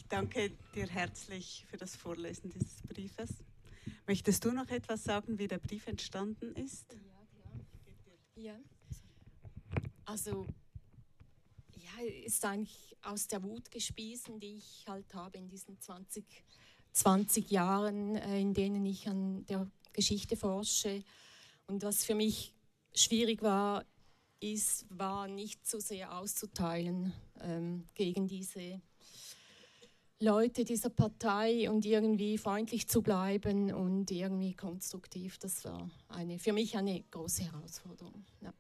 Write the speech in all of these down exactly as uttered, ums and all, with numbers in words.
danke dir herzlich für das Vorlesen dieses Briefes. Möchtest du noch etwas sagen, wie der Brief entstanden ist? Ja, klar. Ja. Also, ja, ist eigentlich aus der Wut gespiesen, die ich halt habe in diesen zwanzig, zwanzig Jahren, in denen ich an der Geschichte forsche. Und was für mich schwierig war, ist, war nicht so sehr auszuteilen ähm, gegen diese Leute dieser Partei und irgendwie freundlich zu bleiben und irgendwie konstruktiv. Das war eine, für mich eine große Herausforderung. Ja.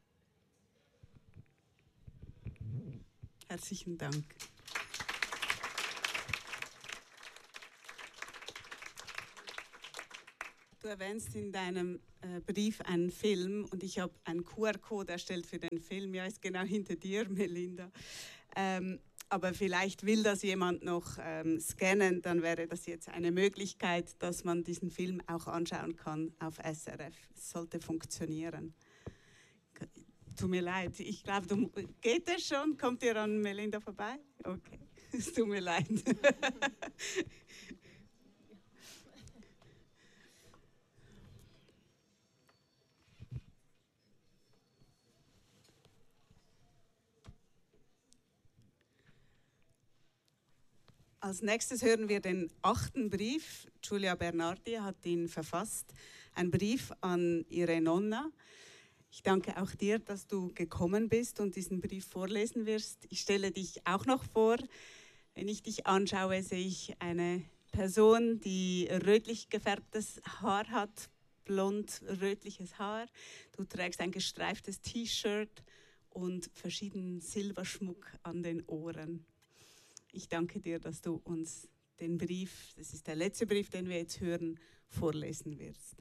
Herzlichen Dank. Du erwähnst in deinem äh, Brief einen Film und ich habe einen Q R-Code erstellt für den Film. Ja, ist genau hinter dir, Melinda. Ähm, aber vielleicht will das jemand noch ähm, scannen, dann wäre das jetzt eine Möglichkeit, dass man diesen Film auch anschauen kann auf S R F. Es sollte funktionieren. Tut mir leid, ich glaube, du, geht das schon? Kommt ihr an Melinda vorbei? Okay, es tut mir leid. Als nächstes hören wir den achten Brief. Giulia Bernardi hat ihn verfasst. Ein Brief an ihre Nonna. Ich danke auch dir, dass du gekommen bist und diesen Brief vorlesen wirst. Ich stelle dich auch noch vor. Wenn ich dich anschaue, sehe ich eine Person, die rötlich gefärbtes Haar hat, blond rötliches Haar. Du trägst ein gestreiftes T-Shirt und verschiedenen Silberschmuck an den Ohren. Ich danke dir, dass du uns den Brief, das ist der letzte Brief, den wir jetzt hören, vorlesen wirst.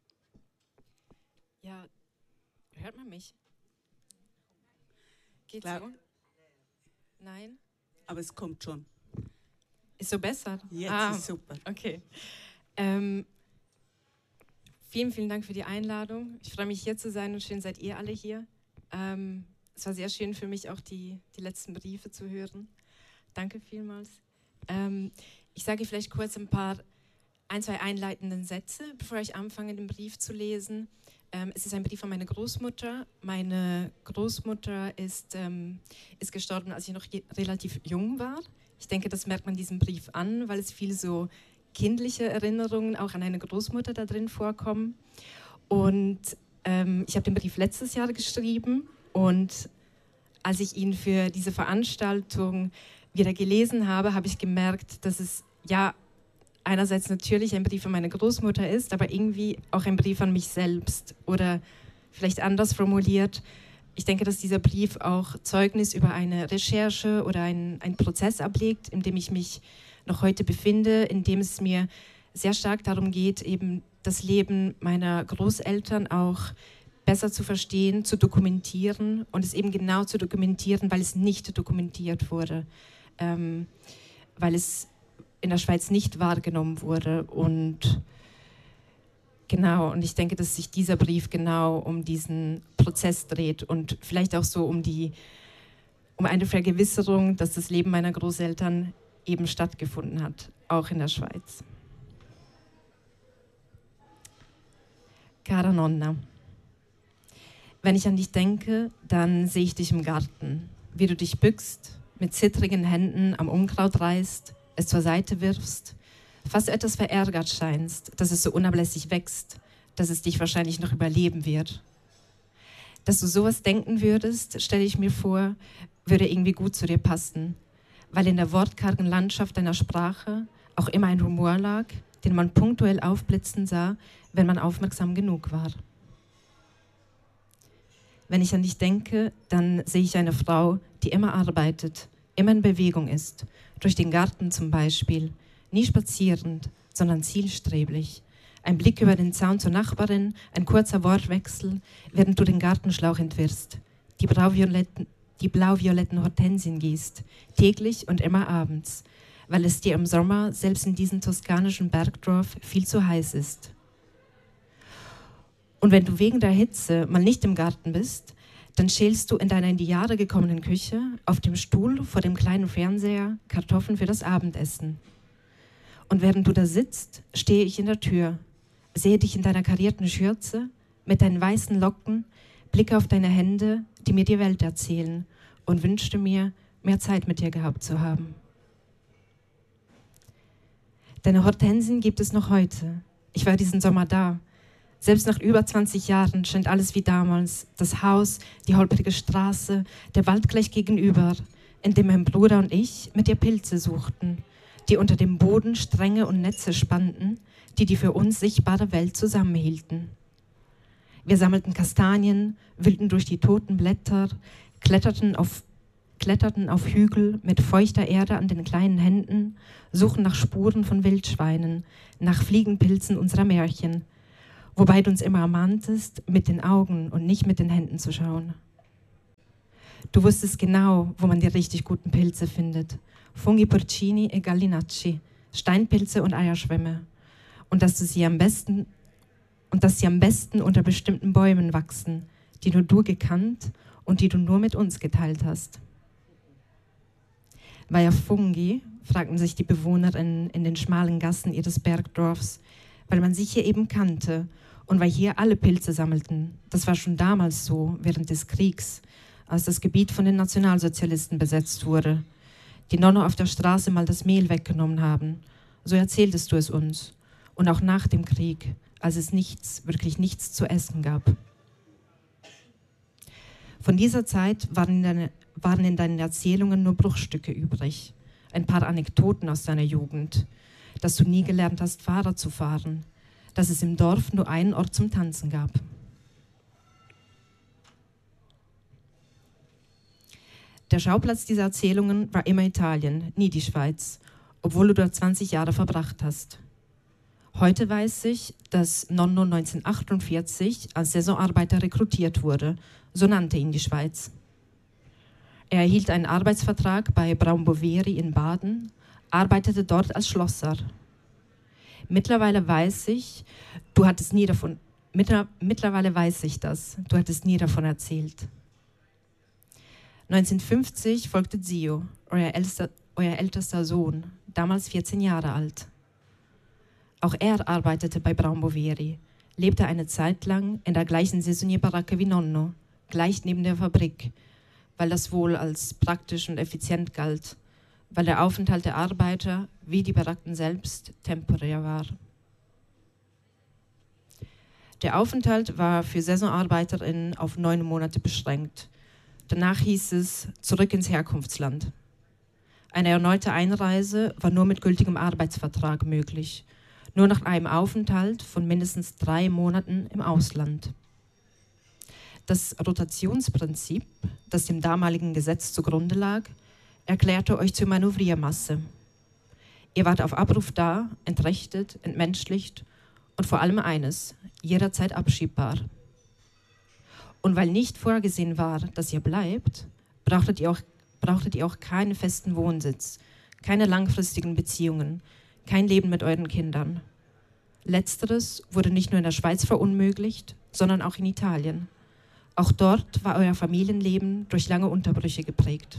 Ja, hört man mich? Geht's Glaub, so? Nein? Aber es kommt schon. Ist so besser? Jetzt ah, ist super. Okay. Ähm, vielen, vielen Dank für die Einladung. Ich freue mich, hier zu sein und schön seid ihr alle hier. Ähm, es war sehr schön für mich, auch die, die letzten Briefe zu hören. Danke vielmals. Ähm, ich sage vielleicht kurz ein paar, ein, zwei einleitenden Sätze, bevor ich anfange, den Brief zu lesen. Ähm, es ist ein Brief von meiner Großmutter. Meine Großmutter ist, ähm, ist gestorben, als ich noch je, relativ jung war. Ich denke, das merkt man diesem Brief an, weil es viele so kindliche Erinnerungen auch an eine Großmutter da drin vorkommen. Und ähm, ich habe den Brief letztes Jahr geschrieben und als ich ihn für diese Veranstaltung wieder gelesen habe, habe ich gemerkt, dass es ja einerseits natürlich ein Brief an meine Großmutter ist, aber irgendwie auch ein Brief an mich selbst oder vielleicht anders formuliert. Ich denke, dass dieser Brief auch Zeugnis über eine Recherche oder einen, einen Prozess ablegt, in dem ich mich noch heute befinde, in dem es mir sehr stark darum geht, eben das Leben meiner Großeltern auch besser zu verstehen, zu dokumentieren und es eben genau zu dokumentieren, weil es nicht dokumentiert wurde. Ähm, weil es in der Schweiz nicht wahrgenommen wurde. Und genau, und ich denke, dass sich dieser Brief genau um diesen Prozess dreht und vielleicht auch so um die, um eine Vergewisserung, dass das Leben meiner Großeltern eben stattgefunden hat, auch in der Schweiz. Cara Nonna, wenn ich an dich denke, dann sehe ich dich im Garten, wie du dich bückst, mit zittrigen Händen am Unkraut reißt, es zur Seite wirfst, fast etwas verärgert scheinst, dass es so unablässig wächst, dass es dich wahrscheinlich noch überleben wird. Dass du sowas denken würdest, stelle ich mir vor, würde irgendwie gut zu dir passen, weil in der wortkargen Landschaft deiner Sprache auch immer ein Humor lag, den man punktuell aufblitzen sah, wenn man aufmerksam genug war. Wenn ich an dich denke, dann sehe ich eine Frau, die immer arbeitet, immer in Bewegung ist, durch den Garten zum Beispiel, nie spazierend, sondern zielstrebig. Ein Blick über den Zaun zur Nachbarin, ein kurzer Wortwechsel, während du den Gartenschlauch entwirrst, die blau-violetten, die blau-violetten Hortensien gießt, täglich und immer abends, weil es dir im Sommer, selbst in diesem toskanischen Bergdorf, viel zu heiß ist. Und wenn du wegen der Hitze mal nicht im Garten bist, Dann schälst du in deiner in die Jahre gekommenen Küche auf dem Stuhl vor dem kleinen Fernseher Kartoffeln für das Abendessen. Und während du da sitzt, stehe ich in der Tür, sehe dich in deiner karierten Schürze, mit deinen weißen Locken, blicke auf deine Hände, die mir die Welt erzählen, und wünschte mir, mehr Zeit mit dir gehabt zu haben. Deine Hortensien gibt es noch heute. Ich war diesen Sommer da. Selbst nach über zwanzig Jahren scheint alles wie damals. Das Haus, die holprige Straße, der Wald gleich gegenüber, in dem mein Bruder und ich mit ihr Pilze suchten, die unter dem Boden Stränge und Netze spannten, die die für uns sichtbare Welt zusammenhielten. Wir sammelten Kastanien, wühlten durch die toten Blätter, kletterten auf, kletterten auf Hügel mit feuchter Erde an den kleinen Händen, suchen nach Spuren von Wildschweinen, nach Fliegenpilzen unserer Märchen, wobei du uns immer ermahntest, mit den Augen und nicht mit den Händen zu schauen. Du wusstest genau, wo man die richtig guten Pilze findet. Funghi porcini e gallinacci, Steinpilze und Eierschwämme. Und dass du sie am besten und dass sie am besten unter bestimmten Bäumen wachsen, die nur du gekannt und die du nur mit uns geteilt hast. Via Funghi, fragten sich die Bewohnerinnen in den schmalen Gassen ihres Bergdorfs, weil man sich hier eben kannte und weil hier alle Pilze sammelten. Das war schon damals so, während des Kriegs, als das Gebiet von den Nationalsozialisten besetzt wurde, die Nonno auf der Straße mal das Mehl weggenommen haben. So erzähltest du es uns. Und auch nach dem Krieg, als es nichts, wirklich nichts zu essen gab. Von dieser Zeit waren in, deine, waren in deinen Erzählungen nur Bruchstücke übrig. Ein paar Anekdoten aus deiner Jugend, dass du nie gelernt hast, Fahrrad zu fahren, dass es im Dorf nur einen Ort zum Tanzen gab. Der Schauplatz dieser Erzählungen war immer Italien, nie die Schweiz, obwohl du dort zwanzig Jahre verbracht hast. Heute weiß ich, dass Nonno neunzehnhundertachtundvierzig als Saisonarbeiter rekrutiert wurde, so nannte ihn die Schweiz. Er erhielt einen Arbeitsvertrag bei Braumboveri in Baden, arbeitete dort als Schlosser. Mittlerweile weiß ich, du hattest nie davon, mittlerweile weiß ich das, du hattest nie davon erzählt. neunzehnhundertfünfzig folgte Zio, euer ältester, euer ältester Sohn, damals vierzehn Jahre alt. Auch er arbeitete bei Braumboveri, lebte eine Zeit lang in der gleichen Saisonierbaracke wie Nonno, gleich neben der Fabrik, weil das wohl als praktisch und effizient galt, weil der Aufenthalt der Arbeiter, wie die Baracken selbst, temporär war. Der Aufenthalt war für SaisonarbeiterInnen auf neun Monate beschränkt. Danach hieß es zurück ins Herkunftsland. Eine erneute Einreise war nur mit gültigem Arbeitsvertrag möglich, nur nach einem Aufenthalt von mindestens drei Monaten im Ausland. Das Rotationsprinzip, das dem damaligen Gesetz zugrunde lag, erklärte euch zur Manövriermasse. Ihr wart auf Abruf da, entrechtet, entmenschlicht und vor allem eines, jederzeit abschiebbar. Und weil nicht vorgesehen war, dass ihr bleibt, brauchtet ihr auch, brauchtet ihr auch keinen festen Wohnsitz, keine langfristigen Beziehungen, kein Leben mit euren Kindern. Letzteres wurde nicht nur in der Schweiz verunmöglicht, sondern auch in Italien. Auch dort war euer Familienleben durch lange Unterbrüche geprägt.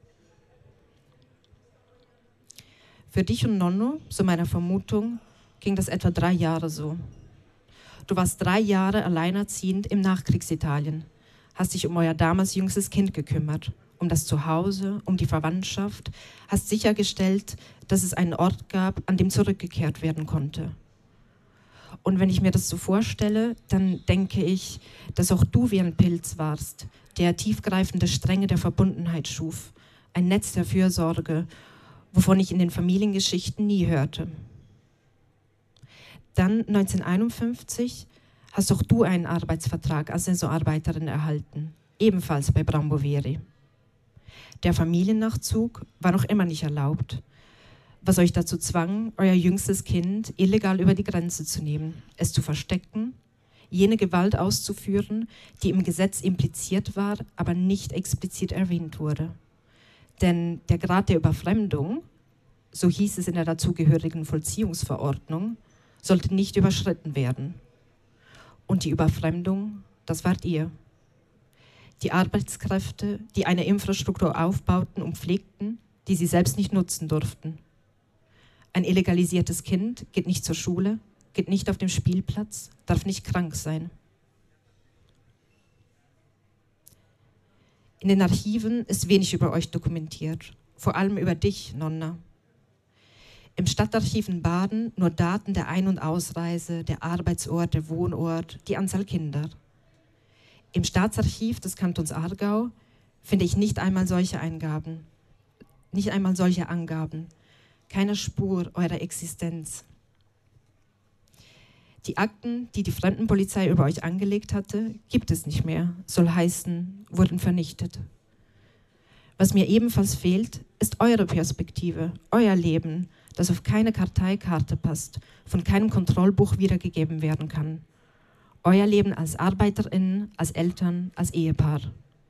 Für dich und Nonno, so meiner Vermutung, ging das etwa drei Jahre so. Du warst drei Jahre alleinerziehend im Nachkriegsitalien, hast dich um euer damals jüngstes Kind gekümmert, um das Zuhause, um die Verwandtschaft, hast sichergestellt, dass es einen Ort gab, an dem zurückgekehrt werden konnte. Und wenn ich mir das so vorstelle, dann denke ich, dass auch du wie ein Pilz warst, der tiefgreifende Stränge der Verbundenheit schuf, ein Netz der Fürsorge, wovon ich in den Familiengeschichten nie hörte. Dann neunzehnhunderteinundfünfzig hast auch du einen Arbeitsvertrag als Saisonarbeiterin erhalten, ebenfalls bei Braumboveri. Der Familiennachzug war noch immer nicht erlaubt, was euch dazu zwang, euer jüngstes Kind illegal über die Grenze zu nehmen, es zu verstecken, jene Gewalt auszuführen, die im Gesetz impliziert war, aber nicht explizit erwähnt wurde. Denn der Grad der Überfremdung, so hieß es in der dazugehörigen Vollziehungsverordnung, sollte nicht überschritten werden. Und die Überfremdung, das wart ihr. Die Arbeitskräfte, die eine Infrastruktur aufbauten und pflegten, die sie selbst nicht nutzen durften. Ein illegalisiertes Kind geht nicht zur Schule, geht nicht auf den Spielplatz, darf nicht krank sein. In den Archiven ist wenig über euch dokumentiert, vor allem über dich, Nonna. Im Stadtarchiv in Baden nur Daten der Ein- und Ausreise, der Arbeitsort, der Wohnort, die Anzahl Kinder. Im Staatsarchiv des Kantons Aargau finde ich nicht einmal solche Eingaben, nicht einmal solche Angaben, keine Spur eurer Existenz. Die Akten, die die Fremdenpolizei über euch angelegt hatte, gibt es nicht mehr, soll heißen, wurden vernichtet. Was mir ebenfalls fehlt, ist eure Perspektive, euer Leben, das auf keine Karteikarte passt, von keinem Kontrollbuch wiedergegeben werden kann. Euer Leben als ArbeiterInnen, als Eltern, als Ehepaar.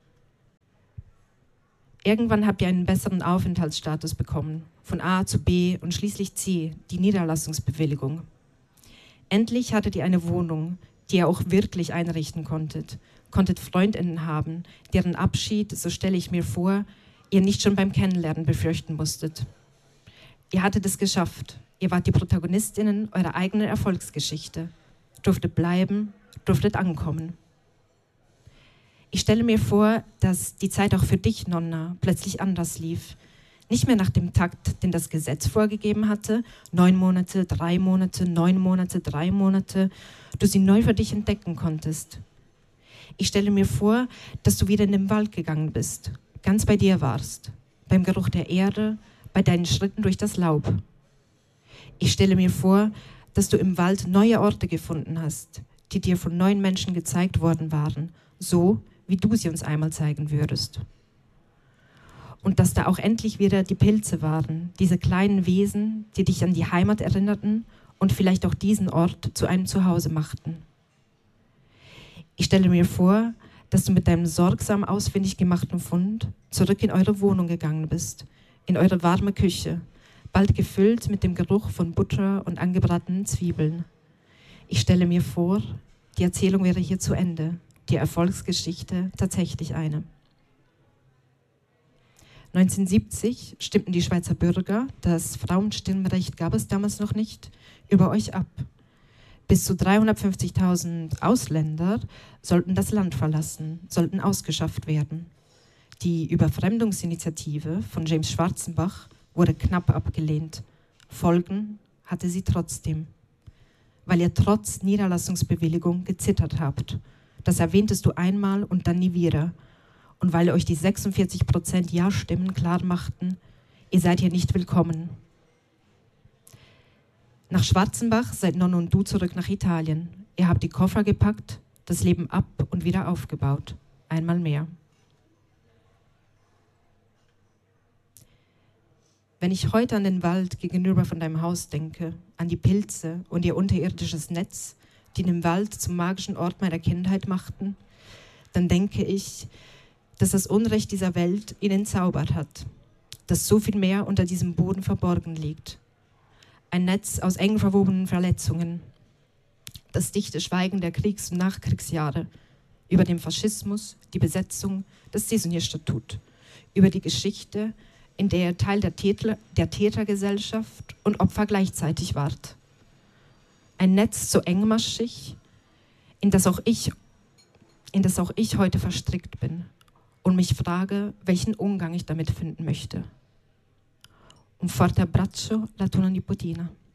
Irgendwann habt ihr einen besseren Aufenthaltsstatus bekommen, von A zu B und schließlich C, die Niederlassungsbewilligung. Endlich hattet ihr eine Wohnung, die ihr auch wirklich einrichten konntet, konntet FreundInnen haben, deren Abschied, so stelle ich mir vor, ihr nicht schon beim Kennenlernen befürchten musstet. Ihr hattet es geschafft, ihr wart die ProtagonistInnen eurer eigenen Erfolgsgeschichte, durftet bleiben, durftet ankommen. Ich stelle mir vor, dass die Zeit auch für dich, Nonna, plötzlich anders lief. Nicht mehr nach dem Takt, den das Gesetz vorgegeben hatte, neun Monate, drei Monate, neun Monate, drei Monate, du sie neu für dich entdecken konntest. Ich stelle mir vor, dass du wieder in den Wald gegangen bist, ganz bei dir warst, beim Geruch der Erde, bei deinen Schritten durch das Laub. Ich stelle mir vor, dass du im Wald neue Orte gefunden hast, die dir von neuen Menschen gezeigt worden waren, so wie du sie uns einmal zeigen würdest. Und dass da auch endlich wieder die Pilze waren, diese kleinen Wesen, die dich an die Heimat erinnerten und vielleicht auch diesen Ort zu einem Zuhause machten. Ich stelle mir vor, dass du mit deinem sorgsam ausfindig gemachten Fund zurück in eure Wohnung gegangen bist, in eure warme Küche, bald gefüllt mit dem Geruch von Butter und angebratenen Zwiebeln. Ich stelle mir vor, die Erzählung wäre hier zu Ende, die Erfolgsgeschichte tatsächlich eine. neunzehnhundertsiebzig stimmten die Schweizer Bürger, das Frauenstimmrecht gab es damals noch nicht, über euch ab. Bis zu dreihundertfünfzigtausend Ausländer sollten das Land verlassen, sollten ausgeschafft werden. Die Überfremdungsinitiative von James Schwarzenbach wurde knapp abgelehnt. Folgen hatte sie trotzdem. Weil ihr trotz Niederlassungsbewilligung gezittert habt. Das erwähntest du einmal und dann nie wieder. Und weil euch die sechsundvierzig Prozent Ja-Stimmen klar machten, ihr seid hier nicht willkommen. Nach Schwarzenbach seid Nonna und du zurück nach Italien. Ihr habt die Koffer gepackt, das Leben ab und wieder aufgebaut. Einmal mehr. Wenn ich heute an den Wald gegenüber von deinem Haus denke, an die Pilze und ihr unterirdisches Netz, die den Wald zum magischen Ort meiner Kindheit machten, dann denke ich, dass das Unrecht dieser Welt ihn entzaubert hat, dass so viel mehr unter diesem Boden verborgen liegt. Ein Netz aus eng verwobenen Verletzungen, das dichte Schweigen der Kriegs- und Nachkriegsjahre, über den Faschismus, die Besetzung, das Saisonierstatut, über die Geschichte, in der ihr Teil der, Täter, der Tätergesellschaft und Opfer gleichzeitig wart. Ein Netz so engmaschig, in das auch ich, in das auch ich heute verstrickt bin und mich frage, welchen Umgang ich damit finden möchte. Un forte abbraccio, la tua nipotina.